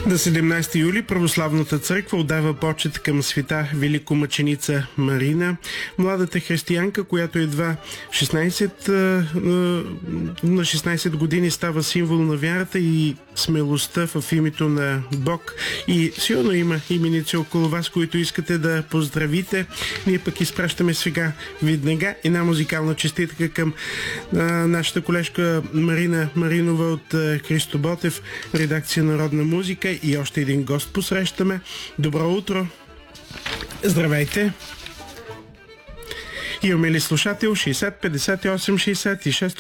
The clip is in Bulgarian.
На 17 юли православната църква отдава почет към света великомъченица Марина, младата християнка, която едва на 16 години става символ на вярата и смелостта в името на Бог. И силно има именици около вас, които искате да поздравите. Ние пък изпращаме сега веднага една музикална честитка към нашата колежка Марина Маринова от Христо Ботев, редакция Народна музика, и още един гост посрещаме. Добро утро! Здравейте! Имаме ли слушател? 60 58 66